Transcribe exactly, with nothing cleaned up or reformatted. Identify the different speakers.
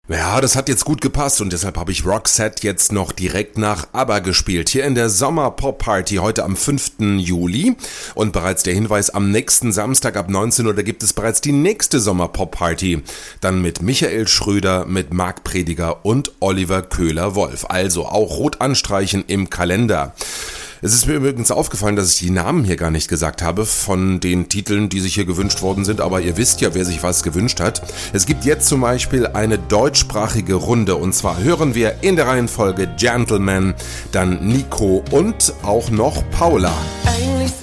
Speaker 1: Ja, das hat jetzt gut gepasst und deshalb habe ich Roxette jetzt noch direkt nach ABBA gespielt. Hier in der Sommer-Pop-Party heute am fünften Juli. Und bereits der Hinweis, am nächsten Samstag ab neunzehn Uhr, da gibt es bereits die nächste Sommer-Pop-Party. Dann mit Michael Schröder, mit Marc Prediger und Oliver Köhler-Wolf. Also auch rot anstreichen im Kalender. Es ist mir übrigens aufgefallen, dass ich die Namen hier gar nicht gesagt habe von den Titeln, die sich hier gewünscht worden sind, aber ihr wisst ja, wer sich was gewünscht hat. Es gibt jetzt zum Beispiel eine deutschsprachige Runde und zwar hören wir in der Reihenfolge Gentleman, dann Nico und auch noch Paula.